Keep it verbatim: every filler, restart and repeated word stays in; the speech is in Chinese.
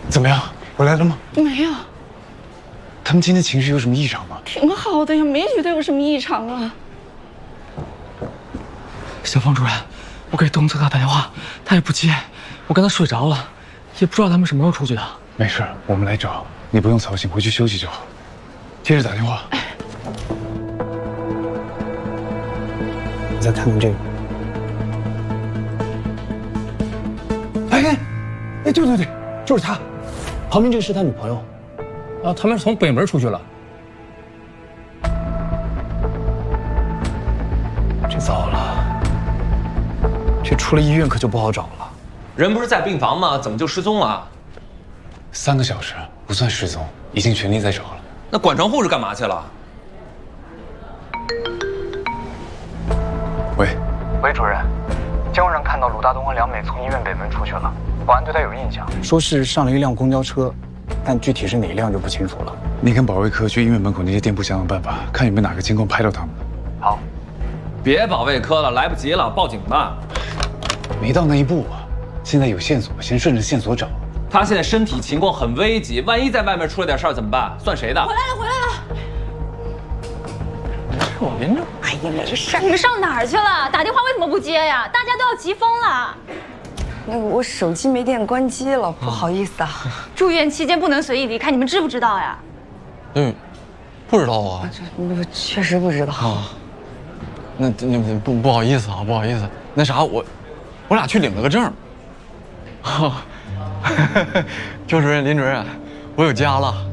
怎么样？回来了吗？ 没有。 他们今天情绪有什么异常吗？ 挺好的呀，没觉得有什么异常啊。 小方主任，我给东侧打电话，他也不接，我刚才睡着了，也不知道他们什么时候出去的。 没事，我们来找你，不用操心，回去休息就好。接着打电话。 你再看看这个。哎哎哎，对对对，就是他，旁边这个是他女朋友。 啊，他们是从北门出去了。 这糟了，这出了医院可就不好找了。 人不是在病房吗？怎么就失踪了？ 三个小时不算失踪，已经全力在找了。 那管床护士干嘛去了？ 喂， 喂，主任，监护人看到鲁大东和梁美从医院北门出去了，保安对他有印象， 说是上了一辆公交车。 但具体是哪一辆就不清楚了。 你跟保卫科去医院门口那些店铺想想办法，看有没有哪个监控拍到他们。 好， 别保卫科了，来不及了，报警吧。 没到那一步啊，现在有线索，先顺着线索找。 他现在身体情况很危急，万一在外面出了点事儿怎么办？算谁的？ 回来了，回来了。 是我连着。 哎呀，没事。你们上哪儿去了？打电话为什么不接呀？大家都要急疯了。 那个我手机没电关机了，不好意思啊。 住院期间不能随意离开，你们知不知道呀？ 嗯，不知道啊。 这确实不知道啊。那那不不好意思啊，不好意思。那啥，我我俩去领了个证。啊，邱主任、林主任，我有家了。